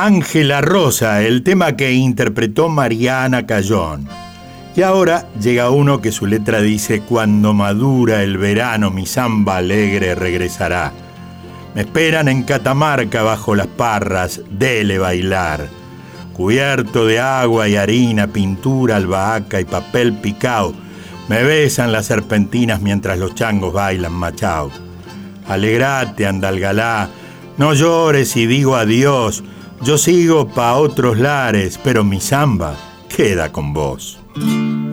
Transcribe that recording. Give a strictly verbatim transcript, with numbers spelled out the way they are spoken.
Ángela Rosa, el tema que interpretó Mariana Cayón. Y ahora llega uno que su letra dice: cuando madura el verano mi samba alegre regresará. Me esperan en Catamarca bajo las parras, dele bailar. Cubierto de agua y harina, pintura, albahaca y papel picao, me besan las serpentinas mientras los changos bailan machao. Alegrate, andalgalá, no llores y digo adiós. Yo sigo pa' otros lares, pero mi samba queda con vos.